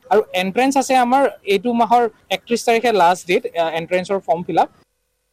আৰু এন্ট্ৰেন্স আছে আমাৰ এইটো মাহৰ 31 তাৰিখে last date এন্ট্ৰেন্সৰ form fill up.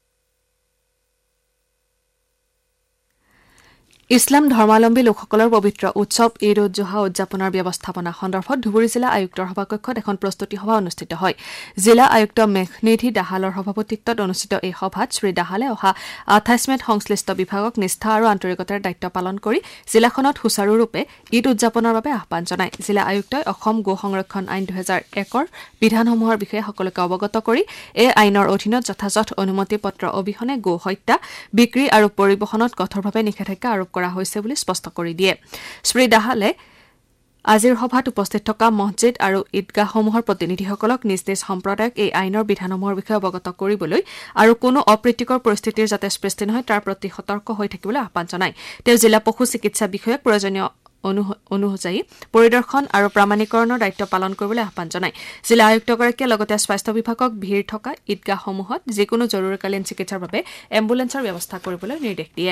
Islam ধৰ্মাৱলম্বী লোকসকলৰ পবিত্ৰ উৎসৱ ঈদ উজ জোহা উদযাপনৰ ব্যৱস্থাপনা সন্দৰ্ভত ধুবুৰী জিলা আয়ুক্তৰ সভাকক্ষত এখন প্ৰস্তুতি সভা অনুষ্ঠিত হয়। জিলা আয়ুক্ত মেঘনিধি দাহালৰ সভাপতিত্বত অনুষ্ঠিত এই সভাত শ্ৰী দাহালে অহা 28 মেত সংশ্লিষ্ট বিভাগক নিষ্ঠা আৰু আন্তৰিকতাৰ দায়িত্ব পালন কৰি জিলাখনত সুচাৰুৰূপে ঈদ উদযাপনৰ বাবে আহ্বান জনায়। জিলা আয়ুক্তই অসম গো সংৰক্ষণ আইন 2001ৰ বিধানসমূহৰ বিষয়ে সকলোকে অৱগত কৰি এই আইনৰ অধীনত যথাযথ অনুমতি পত্ৰ অবিহনে গো হত্যা, বিক্ৰী আৰু পৰিবহণত কঠোৰভাৱে নিষেধাজ্ঞা আৰোপ কৰা হৈছে বুলি স্পষ্ট কৰি দিয়ে। শ্ৰী দাহালে আজিৰ সভাত উপস্থিত থকা মছজিদ আৰু ঈদগাহসমূহৰ প্ৰতিনিধিসকলক নিজ নিজ সম্প্ৰদায়ক এই আইনৰ বিধানসমূহৰ বিষয়ে অৱগত কৰিবলৈ আৰু কোনো অপ্ৰীতিকৰ পৰিস্থিতিৰ যাতে সৃষ্টি নহয় তাৰ প্ৰতি সতৰ্ক হৈ থাকিবলৈ আহ্বান জনায়। তেওঁ জিলা পশু চিকিৎসা বিষয়াক প্ৰয়োজনীয় অনুযায়ী পৰিদৰ্শন আৰু প্ৰামাণিকৰণৰ দায়িত্ব পালন কৰিবলৈ আহ্বান জনায়। জিলা আয়ুক্তগৰাকীয়ে লগতে স্বাস্থ্য বিভাগক ভিৰ থকা ঈদগাহসমূহত যিকোনো জৰুৰীকালীন চিকিৎসাৰ বাবে এম্বুলেন্সৰ ব্যৱস্থা কৰিবলৈ নিৰ্দেশ দিয়ে।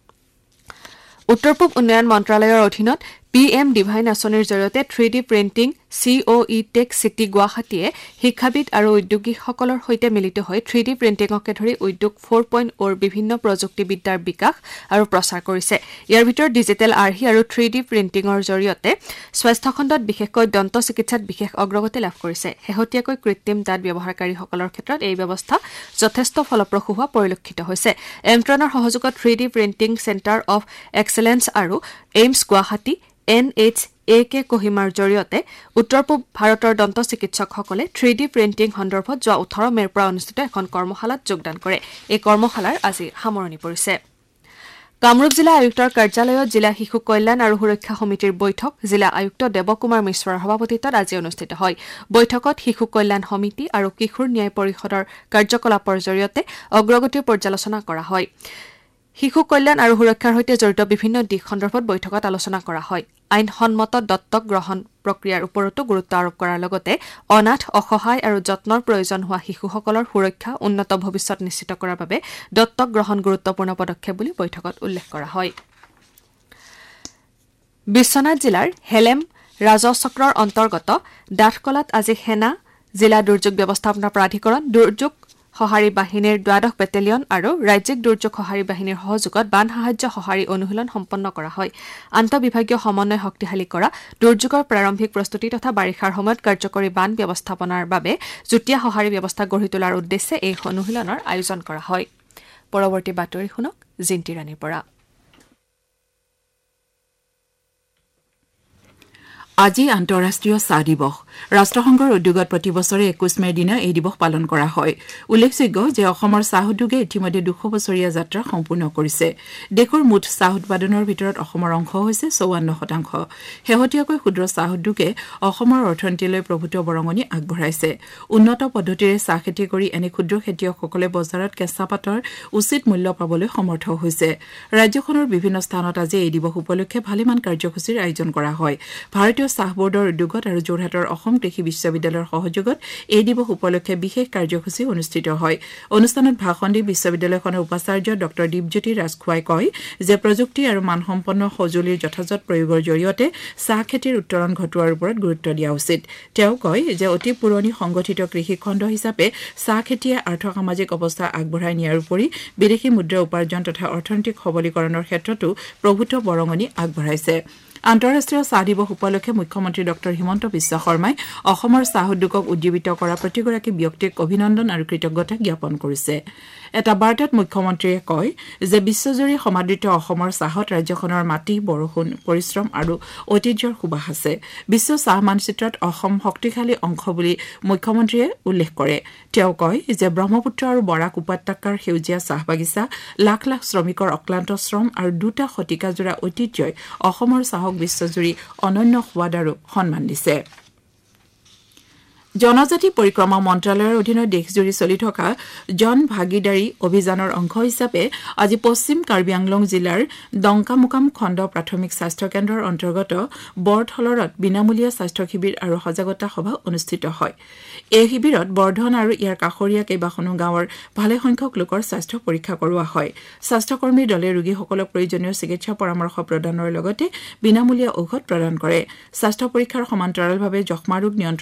উত্তৰ পূব উন্নয়ন মন্ত্ৰালয়ৰ অধীনত PM ডিভাইন আঁচনিৰ জৰিয়তে 3D printing COE tech city গুৱাহাটীয়ে শিক্ষাবিদ আৰু উদ্যোগীসকলৰ সৈতে মিলিত হৈ 3D প্ৰিণ্টিঙকে ধৰি উদ্যোগ 4.0ৰ বিভিন্ন প্ৰযুক্তিবিদ্যাৰ বিকাশ আৰু প্ৰচাৰ কৰিছে। ইয়াৰ ভিতৰত ডিজিটেল আৰ্হি আৰু 3D প্ৰিণ্টিঙৰ জৰিয়তে স্বাস্থ্যখণ্ডত বিশেষকৈ দন্ত চিকিৎসাত বিশেষ অগ্ৰগতি লাভ কৰিছে। শেহতীয়াকৈ কৃত্ৰিম দাঁত ব্যৱহাৰকাৰীসকলৰ ক্ষেত্ৰত এই ব্যৱস্থা যথেষ্ট ফলপ্ৰসূ হোৱা পৰিলক্ষিত হৈছে। এমট্ৰনৰ সহযোগত 3D printing centre of excellence আৰু এইমছ গুৱাহাটী NHAK কহিমাৰ জৰিয়তে উত্তৰ পূব ভাৰতৰ দন্ত চিকিৎসকসকলে 3D প্ৰিণ্টিং সন্দৰ্ভত যোৱা 18 মেৰ পৰা অনুষ্ঠিত এখন কৰ্মশালাত যোগদান কৰে। এই কৰ্মশালাৰ আজি সামৰণি পৰিছে। কামৰূপ জিলা আয়ুক্তৰ কাৰ্যালয়ত জিলা শিশু কল্যাণ আৰু সুৰক্ষা সমিতিৰ বৈঠক জিলা আয়ুক্ত দেৱকুমাৰ মিশ্ৰৰ সভাপতিত্বত আজি অনুষ্ঠিত হয়। বৈঠকত শিশু কল্যাণ সমিতি আৰু কিশোৰ ন্যায় পৰিষদৰ কাৰ্যকলাপৰ জৰিয়তে অগ্ৰগতিৰ পৰ্যালোচনা কৰা হয়। শিশু কল্যাণ আৰু সুৰক্ষাৰ সৈতে জড়িত বিভিন্ন দিশ সন্দৰ্ভত বৈঠকত আলোচনা কৰা হয়। আইনসন্মত দত্তক গ্ৰহণ প্ৰক্ৰিয়াৰ ওপৰতো গুৰুত্ব আৰোপ কৰাৰ লগতে অনাথ, অসহায় আৰু যত্নৰ প্ৰয়োজন হোৱা শিশুসকলৰ সুৰক্ষা, উন্নত ভৱিষ্যত নিশ্চিত কৰাৰ বাবে দত্তক গ্ৰহণ গুৰুত্বপূৰ্ণ পদক্ষেপ বুলি বৈঠকত উল্লেখ কৰা হয়। বিশ্বনাথ জিলাৰ হেলেম ৰাজচক্ৰৰ অন্তৰ্গত ডাঠকলাত আজি সেনা, জিলা দুৰ্যোগ ব্যৱস্থাপনা প্ৰাধিকৰণ, দুৰ্যোগ সঁহাৰি বাহিনীৰ 12 বেটেলিয়ন আৰু ৰাজ্যিক দুৰ্যোগ সঁহাৰি বাহিনীৰ সহযোগত বান সাহায্য সঁহাৰি অনুশীলন সম্পন্ন কৰা হয়। আন্তঃবিভাগীয় সমন্বয় শক্তিশালী কৰা, দুৰ্যোগৰ প্ৰাৰম্ভিক প্ৰস্তুতি তথা বাৰিষাৰ সময়ত কাৰ্যকৰী বান ব্যৱস্থাপনাৰ বাবে যুটীয়া সঁহাৰি ব্যৱস্থা গঢ়ি তোলাৰ উদ্দেশ্যে এই অনুশীলনৰ আয়োজন কৰা হয়। পৰৱৰ্তী বাতৰি শুনক জিন্তি ৰাণীৰ পৰা। আজি আন্তঃৰাষ্ট্ৰীয় চাহ দিৱস। ৰাষ্ট্ৰসংঘৰ উদ্যোগত প্ৰতি বছৰে 21 মেৰ দিনা এই দিৱস পালন কৰা হয়। উল্লেখযোগ্য যে অসমৰ চাহ উদ্যোগে ইতিমধ্যে 200 বছৰীয়া যাত্ৰা সম্পূৰ্ণ কৰিছে। দেশৰ মুঠ চাহ উৎপাদনৰ ভিতৰত অসমৰ অংশ হৈছে 54%। শেহতীয়াকৈ ক্ষুদ্ৰ চাহ উদ্যোগে অসমৰ অৰ্থনীতিলৈ প্ৰভূত বৰঙণি আগবঢ়াইছে। উন্নত পদ্ধতিৰে চাহ খেতি কৰি এনে ক্ষুদ্ৰ খেতিয়কসকলে বজাৰত কেঁচা পাতৰ উচিত মূল্য পাবলৈ সমৰ্থ হৈছে। ৰাজ্যখনৰ বিভিন্ন স্থানত আজি এই দিৱস উপলক্ষে ভালেমান কাৰ্যসূচীৰ আয়োজন কৰা হয়। ভাৰতীয় চাহ বোৰ্ডৰ উদ্যোগত আৰু যোৰহাটৰ অসম কৃষি বিশ্ববিদ্যালয়ৰ সহযোগত এই দিৱস উপলক্ষে বিশেষ কাৰ্যসূচী অনুষ্ঠিত হয়। অনুষ্ঠানত ভাষণ দি বিশ্ববিদ্যালয়খনৰ উপাচাৰ্য ড দীপজ্যোতি ৰাজখোৱাই কয় যে প্ৰযুক্তি আৰু মানসম্পন্ন সঁজুলিৰ যথাযথ প্ৰয়োগৰ জৰিয়তে চাহ খেতিৰ উত্তৰণ ঘটোৱাৰ ওপৰত গুৰুত্ব দিয়া উচিত। তেওঁ কয় যে অতি পুৰণি সংগঠিত কৃষি খণ্ড হিচাপে চাহ খেতিয়ে আৰ্থ-সামাজিক অৱস্থা আগবঢ়াই নিয়াৰ উপৰি বিদেশী মুদ্ৰা উপাৰ্জন তথা অৰ্থনৈতিক সবলীকৰণৰ ক্ষেত্ৰতো প্ৰভূত বৰঙণি আগবঢ়াইছে। আন্তঃৰাষ্ট্ৰীয় চাহ দিৱস উপলক্ষে মুখ্যমন্ত্ৰী ড হিমন্ত বিশ্ব শৰ্মাই অসমৰ চাহ উদ্যোগক উজ্জীৱিত কৰা প্ৰতিগৰাকী ব্যক্তিক অভিনন্দন আৰু কৃতজ্ঞতা জ্ঞাপন কৰিছে। এটা বাৰ্তাত মুখ্যমন্ত্ৰীয়ে কয় যে বিশ্বজুৰি সমাদৃত অসমৰ চাহত ৰাজ্যখনৰ মাটি, বৰষুণ, পৰিশ্ৰম আৰু ঐতিহ্যৰ সুবাস আছে। বিশ্ব চাহ মানচিত্ৰত অসম শক্তিশালী অংশ বুলি মুখ্যমন্ত্ৰীয়ে উল্লেখ কৰে। তেওঁ কয় যে ব্ৰহ্মপুত্ৰ আৰু বৰাক উপত্যকাৰ সেউজীয়া চাহ বাগিচা, লাখ লাখ শ্ৰমিকৰ অক্লান্ত শ্ৰম আৰু 2টা শতিকাজোৰা ঐতিহ্যই অসমৰ চাহক বিশ্বজুৰি অনন্য সোৱাদ আৰু সন্মান দিছে। জনজাতি পৰিক্ৰমা মন্ত্ৰালয়ৰ অধীনত দেশজুৰি চলি থকা জন ভাগিদাৰী অভিযানৰ অংশ হিচাপে আজি পশ্চিম কাৰ্বি আংলং জিলাৰ ডংকামুকাম খণ্ড প্ৰাথমিক স্বাস্থ্য কেন্দ্ৰৰ অন্তৰ্গত বৰথলৰত বিনামূলীয়া স্বাস্থ্য শিবিৰ আৰু সজাগতা সভা অনুষ্ঠিত হয়। এই শিবিৰত বৰ্ধন আৰু ইয়াৰ কাষৰীয়া কেইবাখনো গাঁৱৰ ভালেসংখ্যক লোকৰ স্বাস্থ্য পৰীক্ষা কৰোৱা হয়। স্বাস্থ্যকৰ্মীৰ দলে ৰোগীসকলক প্ৰয়োজনীয় চিকিৎসা পৰামৰ্শ প্ৰদানৰ লগতে বিনামূলীয়া ঔষধ প্ৰদান কৰে। স্বাস্থ্য পৰীক্ষাৰ সমান্তৰালভাৱে যক্ষ্মা ৰোগ নিয়ন্ত্ৰণ